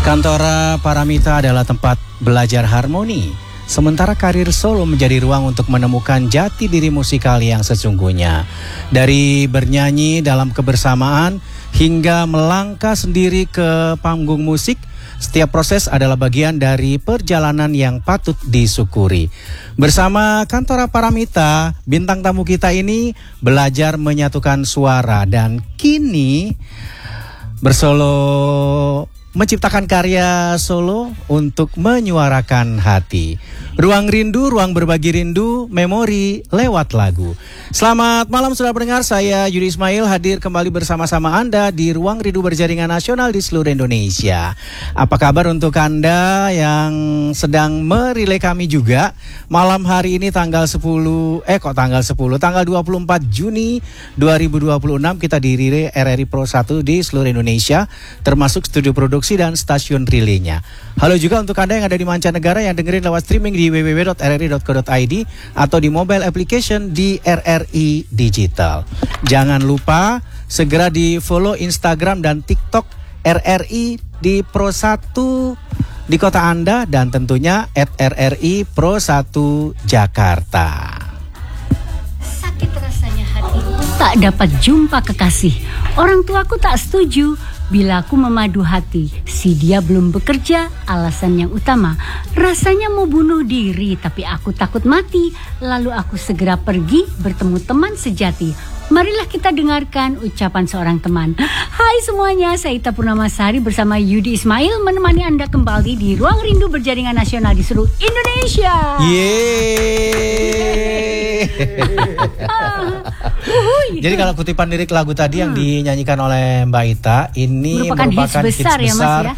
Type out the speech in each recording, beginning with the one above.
Kantora Paramita adalah tempat belajar harmoni, sementara karir solo menjadi ruang untuk menemukan jati diri musikal yang sesungguhnya. Dari bernyanyi dalam kebersamaan hingga melangkah sendiri ke panggung musik, setiap proses adalah bagian dari perjalanan yang patut disyukuri. Bersama Kantora Paramita, bintang tamu kita ini belajar menyatukan suara dan kini bersolo menciptakan karya solo untuk menyuarakan hati. Ruang rindu, ruang berbagi rindu, memori lewat lagu. Selamat malam saudara pendengar, saya Yudi Ismail hadir kembali bersama-sama Anda di Ruang Rindu Berjaringan Nasional di seluruh Indonesia. Apa kabar untuk Anda yang sedang merilai kami juga? Malam hari ini tanggal 24 Juni 2026 kita dirilai RRI Pro 1 di seluruh Indonesia, termasuk studio produksi dan stasiun relaynya. Halo juga untuk Anda yang ada di mancanegara yang dengerin lewat streaming di www.rri.co.id atau di mobile application di RRI Digital. Jangan lupa segera di follow Instagram dan TikTok RRI di Pro 1 di kota Anda dan tentunya @RRI Pro 1 Jakarta. Sakit rasanya hati tak dapat jumpa kekasih. Orang tuaku tak setuju bila aku memadu hati. Si dia belum bekerja, alasan yang utama. Rasanya mau bunuh diri, tapi aku takut mati. Lalu aku segera pergi bertemu teman sejati. Marilah kita dengarkan ucapan seorang teman. Hai semuanya, saya Ita Purnamasari bersama Yudi Ismail menemani Anda kembali di Ruang Rindu Berjaringan Nasional di seluruh Indonesia. Jadi kalau kutipan lirik lagu tadi yang dinyanyikan oleh Mbak Ita ini merupakan hits besar ya, Mas, ya?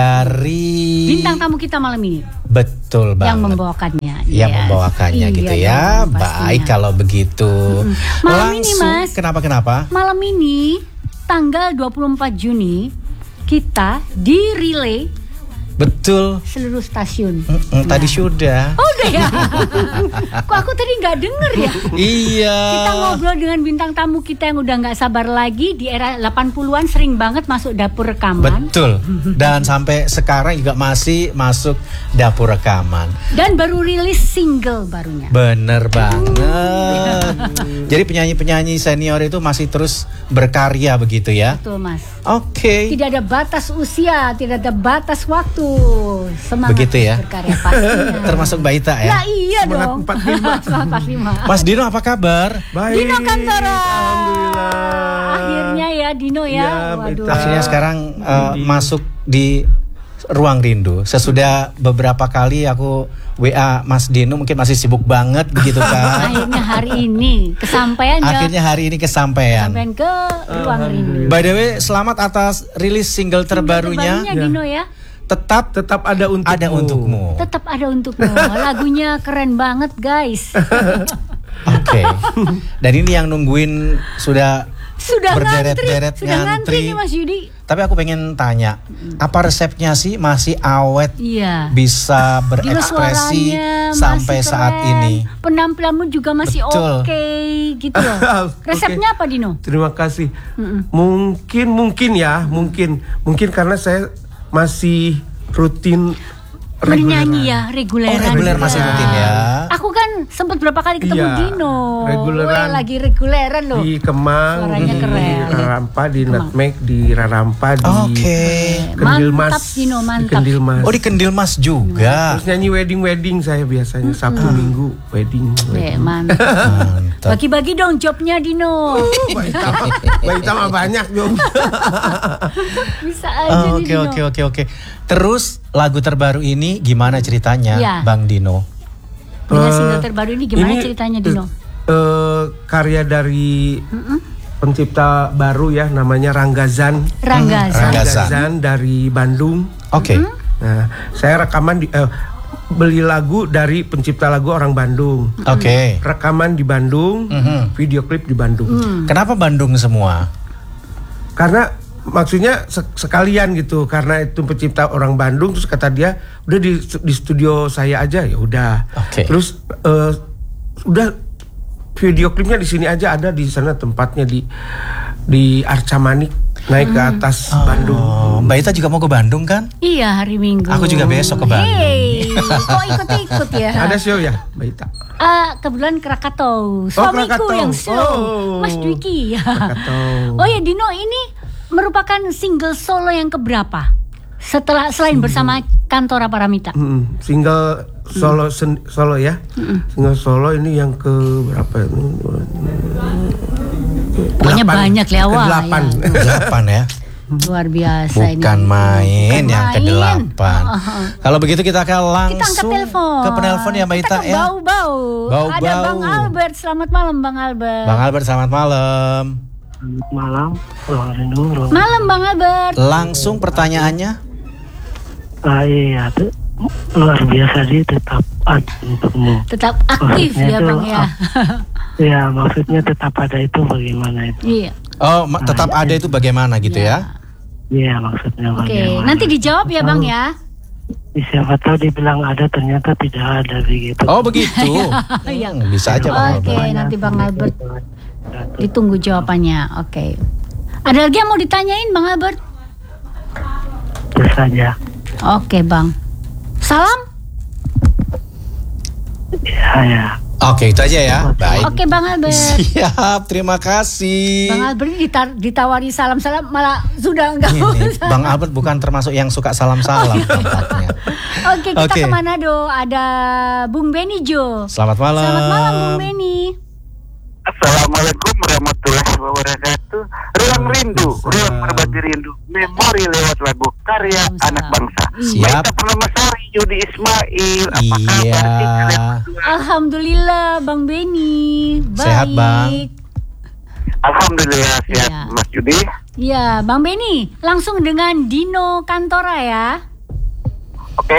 Dari bintang tamu kita malam ini. Betul banget. Yang membawakannya. Yang membawakannya gitu ya. Baik kalau begitu. Malam ini Mas. Kenapa? Malam ini tanggal 24 Juni kita di relay. Betul. Seluruh stasiun. Tadi sudah. Oh udah ya. Kok aku tadi nggak denger ya? Iya. Kita ngobrol dengan bintang tamu kita yang udah nggak sabar lagi di era 80-an sering banget masuk dapur rekaman. Betul. Dan sampai sekarang juga masih masuk dapur rekaman. Dan baru rilis single barunya. Bener banget. Jadi penyanyi-penyanyi senior itu masih terus berkarya begitu ya? Betul Mas. Oke. Tidak ada batas usia, tidak ada batas waktu. Semangat begitu ya? Berkarya pastinya. Termasuk Mbak Ita ya? Ya iya dong. Semangat 45. Mas Dino apa kabar? Baik. Dino Kantora. Alhamdulillah. Akhirnya ya Dino ya. Waduh. Akhirnya sekarang masuk di Ruang Rindu. Sesudah beberapa kali aku WA Mas Dino, mungkin masih sibuk banget begitu kan. Akhirnya hari ini kesampaian ya. Akhirnya hari ini kesampaian. Kesampaian ke Ruang Rindu. By the way, selamat atas rilis single terbarunya. Dino ya. Tetap ada untukmu. Tetap ada untukmu. Lagunya keren banget, guys. Oke. Dan ini yang nungguin sudah berderet-deret ngantri nih Mas Yudi. Tapi aku pengen tanya, apa resepnya sih masih awet? Iya. Bisa berekspresi sampai saat ini. Penampilanmu juga masih oke gitu loh. Resepnya apa Dino? Terima kasih. Mungkin karena saya masih rutin bernyanyi ya, reguleran. Reguler masih rutin ya. Aku kan sempat berapa kali ketemu Dino. Reguleran. Lagi reguleran loh. Di Kemang, suaranya di keren. Rarampa, di Nutmeg, di Rarampa, di Kendil Mas. Mantap Dino, mantap. Di Kendil Mas. Oh di Kendil Mas juga. Terus nyanyi wedding saya biasanya Sabtu Minggu wedding. Mantap. Bagi-bagi dong jobnya Dino. Baik sama banyak dong. Bisa aja Dino. Oke. Terus lagu terbaru ini gimana ceritanya, Bang Dino? Dengan single terbaru ini gimana ceritanya Dino? Karya dari pencipta baru ya, namanya Ranggazan dari Bandung. Oke. Nah, saya rekaman beli lagu dari pencipta lagu orang Bandung. Oke. Rekaman di Bandung, video klip di Bandung. Kenapa Bandung semua? Karena maksudnya sekalian gitu, karena itu pencipta orang Bandung, terus kata dia udah di studio saya aja, ya udah. Terus udah video klipnya di sini aja, ada di sana tempatnya di Arca Manik. naik ke atas Bandung. Mbak Ita juga mau ke Bandung kan? Iya, hari Minggu. Aku juga besok ke Bandung. Hey, kok ikut-ikut ya? Ada show ya, Mbak Ita? Kebetulan Krakatau. Suamiku Krakatau. yang show. Mas Dwiki. Krakatau. Oh ya, Dino, ini merupakan single solo yang keberapa? Selain bersama Kantora Paramita. Single solo ya. Single solo ini yang ke berapa? Pokoknya banyak lewat. Delapan ya. Luar biasa. Bukan ini. main Bukan yang main. ke-8. Kalau begitu kita akan langsung Kita angkat telepon. ke penelpon ya Mbak Ita ya. Bau-bau. Ada Bang Albert. Selamat malam Bang Albert. Bang Albert, selamat malam. Malam, Malam Bang Albert. Langsung pertanyaannya. Iya, luar biasa sih, tetap untukmu. Tetap aktif Maksudnya ya itu, Bang ya. Ya, maksudnya tetap ada itu bagaimana itu? Iya. Oh, tetap ada itu bagaimana gitu ya? Iya, maksudnya Oke, bagaimana? nanti dijawab ya Bang ya. Siapa tahu dibilang ada, ternyata tidak ada begitu. Oh begitu. Iya. Bisa aja Bang Oke, Albert. nanti Bang Albert ditunggu jawabannya. Oke. Ada lagi yang mau ditanyain Bang Albert? Itu saja. Oke Bang. Salam. Ya. Oke, itu aja ya. Baik. Oke Bang Albert. Siap, terima kasih. Bang Albert ini ditawari salam-salam malah sudah enggak Ini, usah. Bang Albert bukan termasuk yang suka salam-salam tempatnya. Oke, kita Oke. ke Manado. Ada Bung Beni Jo. Selamat malam. Selamat malam Bung Beni. Assalamualaikum warahmatullahi wabarakatuh. Ruang rindu, ruang berbagi rindu. Memori lewat lagu karya anak bangsa. Siap. Baik Permamasari, Yudi Ismail. Apa Iya. kabar nih kalian berdua? Alhamdulillah Bang Beni. Baik. Sehat, Bang. Alhamdulillah sehat, Iya. Mas Yudi. Ya, Bang Beni, langsung dengan Dino Kantora ya. Oke,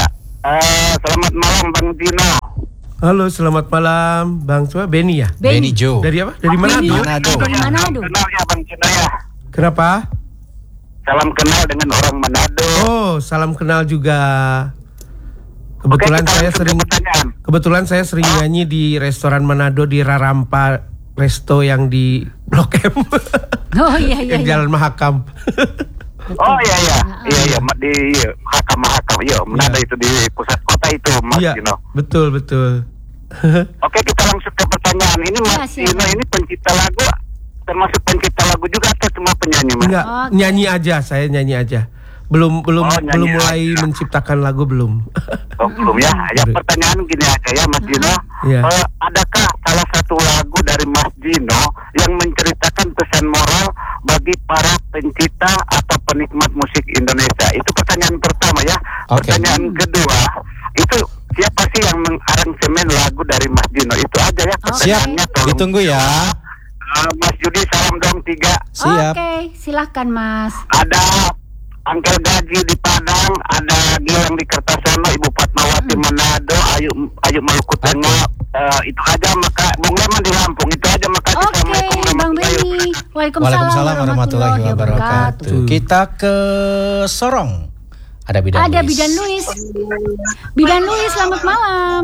selamat malam Bang Dino. Halo, selamat malam, Bang. Coba Beni ya? Beni Jo. Dari apa? Dari mana? Beni. Manado. Dari Manado. Kenal ya Bang Dino ya. Kenapa? Salam kenal dengan orang Manado. Oh, salam kenal juga. Kebetulan Oke, kita saya langsung sering ke pertanyaan. Kebetulan saya nyanyi di restoran Manado di Rarampa Resto yang di Blok M. Oh iya iya. Yang iya. Jalan Mahakam. Oh iya di Mahakam iya Manado itu di pusat kota itu Mas Iya, Dino. betul. Oke, kita langsung ke pertanyaan. Ini Mas Siap. Dino ini pencipta lagu, termasuk pencipta lagu juga atau cuma penyanyi Mas? Enggak, Oke. nyanyi aja, saya nyanyi aja. Belum nyanyi mulai aja. menciptakan lagu belum. Oh, belum ya. Ya pertanyaan gini aja ya Mas Dino. Iya. Adakah salah satu lagu dari Mas Dino yang menceritakan pesan moral bagi para pencipta atau penikmat musik Indonesia? Itu pertanyaan pertama ya. Oke. Pertanyaan kedua, itu siapa sih yang mengaransemen lagu dari Mas Dino? Itu aja ya Siap, pertanyaannya. Tolong. ditunggu ya. Mas Yudi, salam dong 3. Siap. Oke, silahkan Mas. Ada Angkel Gaji di Padang, ada Gilang di Kertasono, Ibu Fatmawati Manado, Ayu Maluku Tengah. Itu aja, maka Bung Leman di Lampung. Itu aja, makasih. Oke, Bang Beni. Waalaikumsalam warahmatullahi wabarakatuh. Kita ke Sorong. Ada Ada Bidan Luis. Bidan Luis, selamat malam.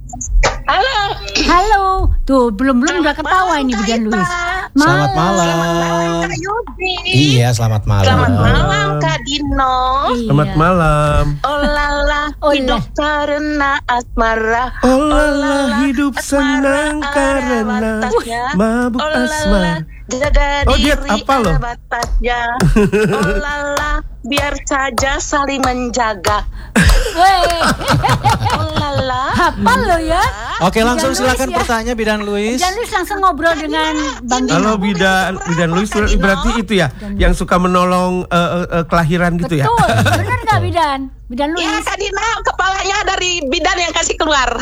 Halo. Tuh, belum udah ketawa ini Bidan Luis. Selamat malam. Iya, selamat malam. Selamat malam Kak Dino. Selamat malam. Olala, hidup karena asmara. Olala, hidup senang karena mabuk asmara. Jaga Oh, dia diri apa loh? ada batasnya. Olala, biar saja saling menjaga. Weh, Olala. hafal lo ya. Oke, langsung Bidan Luis silakan ya. pertanyaan Bidan Luis. Bidan Luis langsung ngobrol dengan Bang Dino. Halo Bidan Luis, berarti itu ya yang suka menolong kelahiran gitu ya? Betul, bener nggak Bidan? Bidan Luis. Ya Kak Dino, kepalanya dari bidan yang kasih keluar.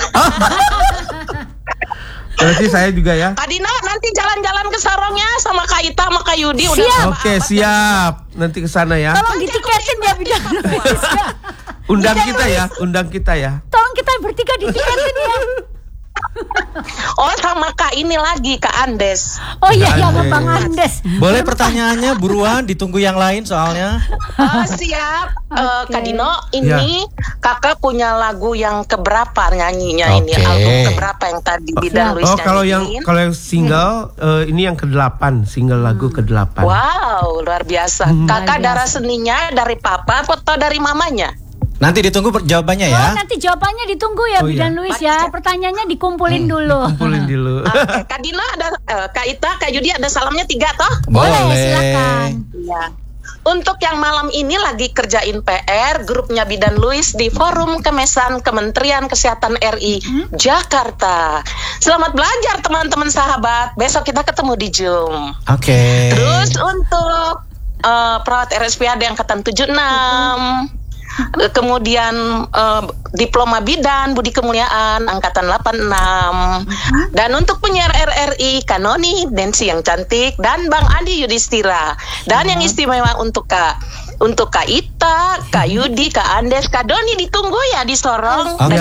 Berarti saya juga ya. Kak Dino nanti jalan-jalan ke Sorongnya sama Kak Ita sama Kak Yudi. Siap. Udah sama Oke, abad. siap. Nanti ke sana ya. Tolong ditiketin ya Bidan Luis. Ya. Undang kita ya. Tolong kita bertiga ditiketin ya. Oh, sama Kak ini lagi, Kak Andes. Oh iya, sama Bang Andes. Boleh pertanyaannya buruan, ditunggu yang lain soalnya. Siap. Oke. Kak Dino, ini kakak punya lagu yang keberapa nyanyinya ini? Oke. Album keberapa yang tadi Bidan Luis kalau nyanyiin? yang single ini yang ke-8, single lagu ke-8. Wow, luar biasa. Kakak darah seninya dari papa atau dari mamanya? Nanti ditunggu jawabannya ya. Oh, nanti jawabannya ditunggu ya, Oh, Bidan iya. Luis ya. Pertanyaannya dikumpulin dulu. Kumpulin dulu. Oke, Kak Dino ada, Kak Ita, Kak Yudi ada salamnya 3 toh? Boleh, silakan. Iya. Untuk yang malam ini lagi kerjain PR, grupnya Bidan Luis di Forum Kemesan Kementerian Kesehatan RI Jakarta. Selamat belajar teman-teman sahabat. Besok kita ketemu di Zoom. Oke. Terus untuk perawat RSPAD angkatan 76, kemudian diploma bidan Budi Kemuliaan angkatan 86, dan untuk penyiar RRI Kanoni Densi yang cantik dan Bang Andi Yudhistira, dan yang istimewa untuk Kak Ita, Kak Yudi, Kak Andes, Kak Doni ditunggu ya di Sorong. Oke.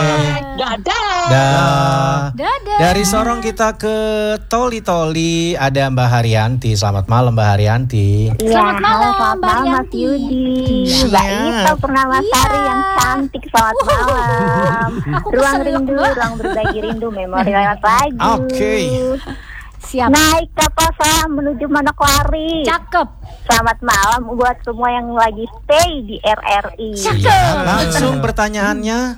Dadah. Dadah. Dari Sorong kita ke Toli ada Mbak Haryanti. Selamat malam Mbak Haryanti. Selamat malam, selamat Mbak malam Mas Yanti. Yudi, Iya. Mbak Ita Purnamasari yang cantik, selamat malam. Aku Ruang kesel, rindu, Mbak. ruang berbagi rindu, memori lewat lagu. Oke. Siap. Naik kapal selam menuju Manokwari. Cakep. Selamat malam buat semua yang lagi stay di RRI. Ya, langsung pertanyaannya.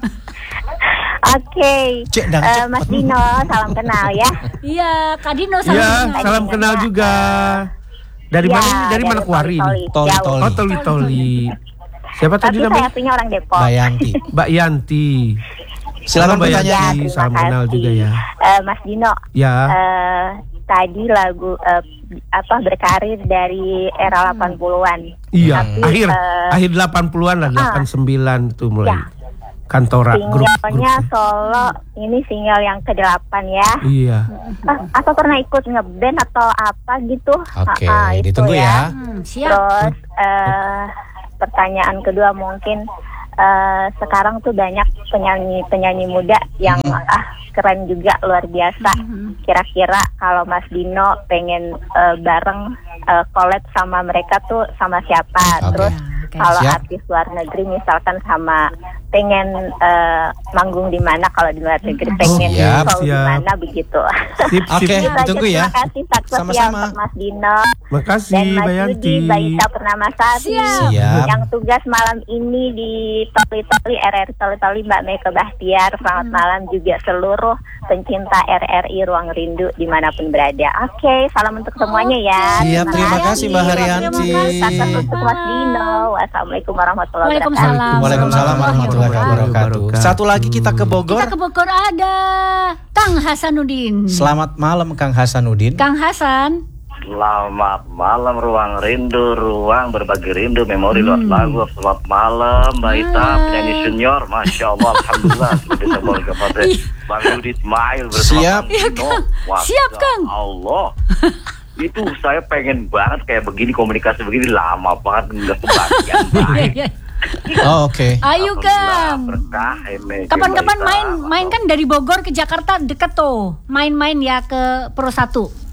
Oke, Cek, dang, cek. Mas Dino, salam kenal ya. Iya, Kak Dino salam Ya, kenal. salam kenal juga. Dari Ya, mana ini? Dari Manokwari ini? Toli. Oh, Toli. Siapa Tapi tadi saya namanya? punya orang Depok. Mbak Yanti. Mbak Yanti. Silakan Mbak pertanyaan. Yanti, terima salam kenal kasih. juga ya. Mas Dino, Ya. tadi lagu berkarir dari era 80-an. Iya, Tapi, akhir 80-an lah, 89 tuh mulai. Ya. Kantora grup. Singlenya solo, ini single yang ke-8 ya. Iya. Atau pernah ikut ngeband atau apa gitu? Oke, Itu ditunggu ya. Siap. Terus pertanyaan kedua mungkin sekarang tuh banyak penyanyi muda yang keren juga, luar biasa. Kira-kira kalau Mas Dino pengen bareng collab sama mereka tuh sama siapa? Oke. Terus Oke. kalau Siap. artis luar negeri misalkan sama pengen manggung di mana, kalau di luar negeri pengen Siap, show di siap. mana begitu. Sip, Oke. sip. Itu aja, ditunggu ya. Terima kasih sukses ya Sama-sama. untuk Mas Dino Makasih dan Mas Mbak Yudi, Yanti. Mbak Ita Purnamasari Siap. yang tugas malam ini di Toli RRI Toli Mbak Meka Bahtiar. Selamat malam juga seluruh pencinta RRI Ruang Rindu dimanapun berada. Oke, salam untuk semuanya ya. Siap, terima kasih Mbak Haryanti. Sukses untuk Mas Dino. Wassalamualaikum warahmatullahi wabarakatuh. Waalaikumsalam. Waalaikumsalam warahmatullahi wabarakatuh. Satu lagi kita ke Bogor. Kita ke Bogor ada Kang Hasanuddin. Selamat malam Kang Hasanuddin. Kang Hasan. Selamat malam Ruang Rindu, ruang berbagi rindu, memori lewat lagu. Selamat malam Mbak Ita, penyanyi senior, Masya Allah, Alhamdulillah sudah bisa balik kepada Bang Yudi Ismail bersama Siap. Bang Dino. Wah, Siap, Kang. Allah, itu saya pengen banget kayak begini, komunikasi begini, lama banget nggak kebagian baik. Oh, oke. Ayo Kang. Berkah, ini, Kapan-kapan Mbak Ita. main kan dari Bogor ke Jakarta deket tuh. Main-main ya ke Pro 1.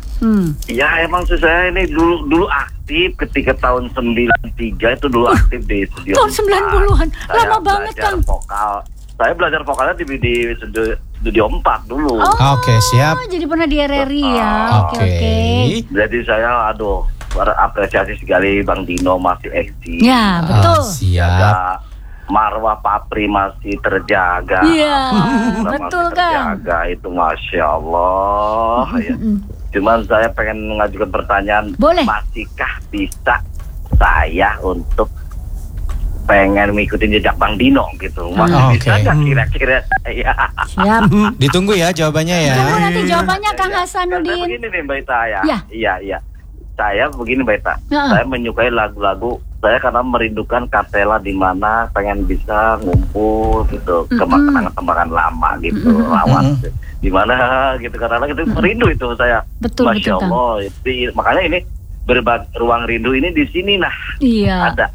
Ya emang sih saya ini dulu aktif ketika tahun 93 itu dulu aktif di studio. Tahun 90-an. Saya Lama banget, belajar Kang. Vokal. Saya belajar vokalnya di studio 4 dulu. Oke, siap. Jadi pernah di RRI ya. Oke. Jadi saya apresiasi sekali Bang Dino masih eksis. Ya, betul. Siap. Ada marwah Papri masih terjaga. Iya, Alhamdulillah betul, masih Kang. terjaga, itu Masya Allah ya. Cuman saya pengen mengajukan pertanyaan, Boleh. masihkah bisa saya untuk pengen mengikuti jejak Bang Dino gitu? Masih bisa Oke. nggak kira-kira saya? Siap. Ditunggu ya jawabannya ya. Tunggu nanti jawabannya Kang Saya Hasanuddin. begini nih Mbak Ita ya. Ya. Iya. Saya begini Mbak Ita. Heeh. Saya menyukai lagu-lagu saya karena merindukan Katela di mana pengen bisa ngumpul gitu, kenangan-kenangan lama gitu, lawan di mana gitu, karena itu merindu itu saya. Betul, Masya betul, Kang. Allah. Makanya ini ruang rindu ini di sini Iya. ada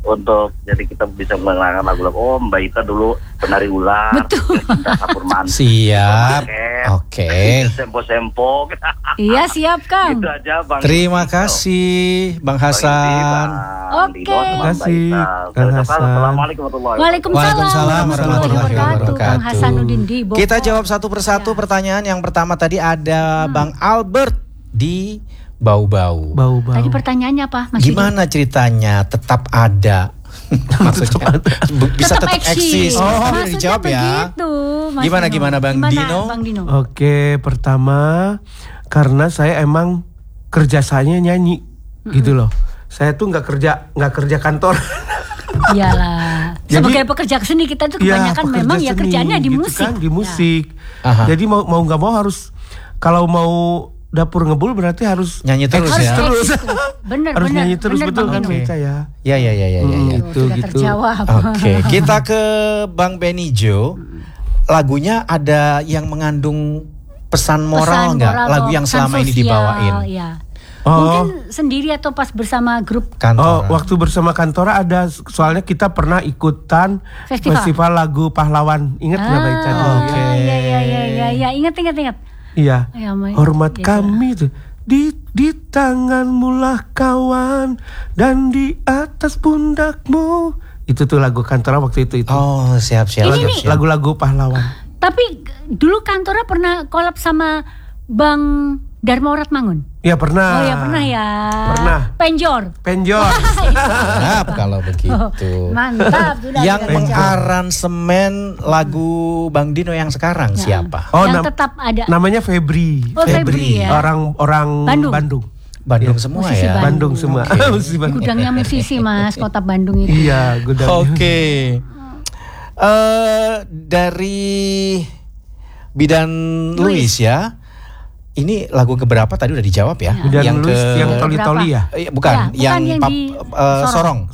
untuk jadi kita bisa mengenalkan lagu-lagu. Oh, Mbak Ita dulu penari ular. Betul. Kita Sapur Mantu. Siap. Oke. Sempo-sempo. Iya, siap Kang. Itu aja Bang. Terima kasih Bang Hasan. Oke. Terima kasih, Kang Hasan. Assalamualaikum warahmatullahi wabarakatuh. Waalaikumsalam warahmatullahi wabarakatuh. Kang Hasanuddin di Bogor. Kita jawab satu persatu pertanyaan. Yang pertama tadi ada Bang Albert di Bau-Bau. Tadi pertanyaannya apa? Mas Gimana ceritanya tetap ada? Maksudnya bisa tetap eksis. Maksudnya Dijawab ya. begitu, Mas Gimana Bang Dino? Bang Dino? Oke, pertama karena saya emang kerjasanya nyanyi gitu loh. Saya tuh nggak kerja kantor. Iyalah. Sebagai pekerja seni kita tuh kebanyakan memang ya kerjaannya di gitu musik. Kan, di musik. Ya. Jadi mau nggak mau harus, kalau mau dapur ngebul berarti harus nyanyi terus eksis ya. terus. Bener, Harus nyanyi terus, bener, betul Bang kan Dino. Beca ya. Ya. Gitu. Terjawab. Oke, kita ke Bang Benijo. Lagunya ada yang mengandung pesan moral nggak? Lagu yang pesan selama ini sosial, dibawain. Ya. Oh. Mungkin sendiri atau pas bersama grup Kantora. Waktu bersama Kantora ada, soalnya kita pernah ikutan festival lagu pahlawan. Ingat nggak Beca? Oke. Iya, ingat. Iya. Ya, Hormat ya, kami tuh. Di tanganmu lah kawan, dan di atas pundakmu. Itu tuh lagu Kantora waktu itu. Oh, siap. Lagu-lagu pahlawan. Tapi dulu Kantora pernah collab sama Bang Dharma Oratmangun. Ya pernah. Oh ya pernah ya. Pernah. Penjor. Siap kalau begitu. Mantap sudah. Yang mengaransemen lagu Bang Dino yang sekarang siapa? Yang tetap ada. Namanya Febri. Oh, Febri ya. Orang Bandung. Bandung semua musisi ya. Bandung semua. Musisi Bandung. Gudangnya musisi Mas, kota Bandung itu. Iya, gudangnya. Oke. Dari Bidan Luis ya. Ini lagu keberapa tadi udah dijawab ya? Bidan Luis yang Toli-Toli ya? Bukan, yang Sorong.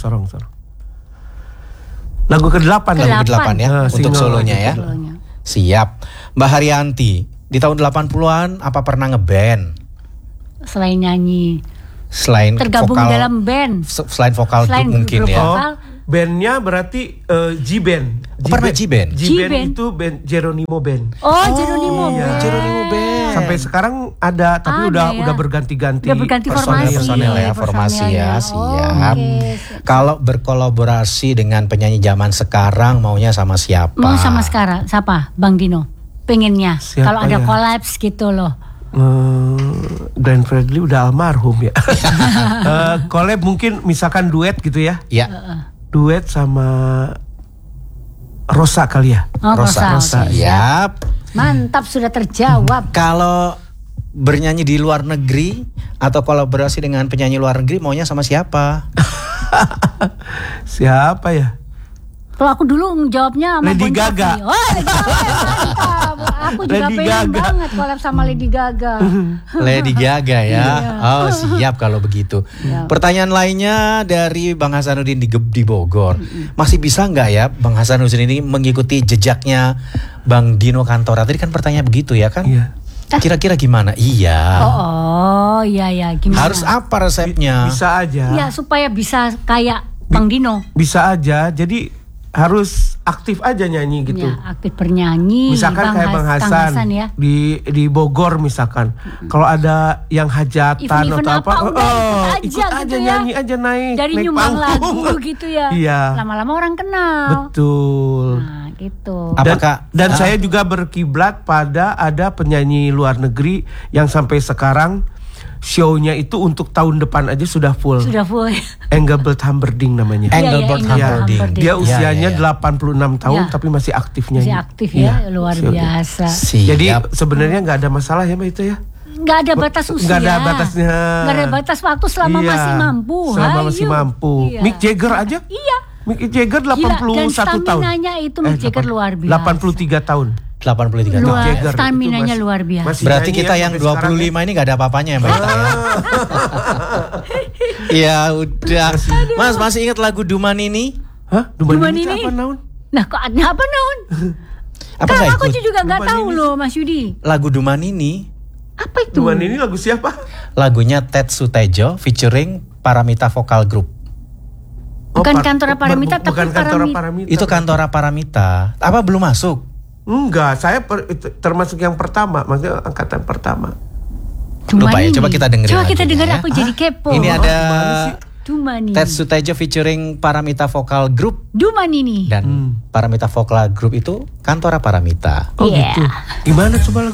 Lagu ke-8 ya untuk solonya ya. Siap. Mbak Haryanti, di tahun 80-an apa pernah ngeband? Selain nyanyi. Selain tergabung vokal, dalam band. Selain vokal grup mungkin ya. Bandnya berarti G-Band. Pernah G-Band? G-Band itu band Jeronimo Band. Oh, Jeronimo Band. Jeronimo Band. Sampai sekarang ada, tapi udah berganti-ganti. Udah berganti formasi ya. Siap. Kalau berkolaborasi dengan penyanyi zaman sekarang maunya sama siapa? Mau sama sekarang siapa? Bang Dino. Pengennya kalau ada kolaps gitu loh. Glenn Fredly udah almarhum ya. Collab mungkin misalkan duet gitu ya. Iya. Duet sama Rosa kali ya. Rosa. Siap. Mantap sudah terjawab. Kalau bernyanyi di luar negeri atau kolaborasi dengan penyanyi luar negeri maunya sama siapa? Siapa ya? Kalau aku dulu jawabnya sama Lady Gaga. Oh, Lady Gaga. Aku juga pengen banget collab sama Lady Gaga. Lady Gaga ya. Oh, siap kalau begitu. Pertanyaan lainnya dari Bang Hasanuddin di Bogor. Masih bisa nggak ya Bang Hasanuddin ini mengikuti jejaknya Bang Dino Kantora? Tadi kan pertanyaan begitu ya kan? Iya. Kira-kira gimana? Iya. Iya gimana? Harus apa resepnya? Bisa aja. Ya supaya bisa kayak Bang Dino. Bisa aja. Jadi harus aktif aja nyanyi gitu. Ya, aktif bernyanyi. Misalkan kayak Bang Hasan ya. di Bogor misalkan. Kalau ada yang hajatan Event atau apa, ikut aja gitu nyanyi aja naik. Dari naik nyumbang panggung. lagu gitu ya. Iya. Lama-lama orang kenal. Betul. Nah, gitu. Dan saya juga berkiblat pada ada penyanyi luar negeri yang sampai sekarang show-nya itu untuk tahun depan aja sudah full. Engelbert Humperdinck namanya. Engelbert Humperdinck. Dia usianya 86 tahun tapi masih aktif nyanyi. Masih aktif ya, luar biasa. Jadi sebenarnya nggak ada masalah ya Mbak itu ya. Nggak ada batas usia. Nggak ada batasnya. Nggak ada batas waktu selama masih mampu. Selama masih mampu. Mick Jagger aja. Iya. Mick Jagger 81 tahun. Dan staminanya itu Mick Jagger luar biasa. 83 tahun. 83 tahun. Staminanya luar biasa. Berarti kita yang 25 ini gak ada apa-apanya ya Mbak Ita ya. Ya udah. Mas masih ingat lagu Duman ini? Hah? Duman ini apa naun? Nah kok apa naun? Kan aku juga gak tahu loh Mas Yudi. Lagu Duman ini. Apa itu? Duman ini lagu siapa? Lagunya Ted Sutejo featuring Paramita Vocal Group. Bukan Kantora Paramita, tapi bukan Kantora Paramita. Itu Kantora Paramita. Apa belum masuk? Enggak, saya termasuk yang pertama, maksudnya angkatan pertama. Lupa ya, coba kita dengerin. Coba kita dengar, ya. aku jadi kepo. Ini ada Dumani. Ted Sutejo featuring Paramita Vokal Group. Dumani nih. Dan Paramita Vokal Group itu Kantora Paramita. Oh gitu. Gimana coba lagu?